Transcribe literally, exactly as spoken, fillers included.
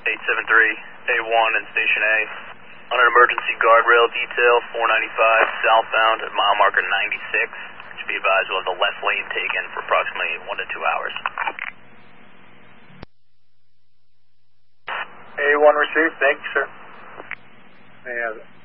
eight seven three, A one and Station A. On an emergency guardrail detail, four ninety-five southbound at mile marker ninety-six. Should be advised we'll have the left lane taken for approximately one to two hours. A one received, thank you, sir. May I have it?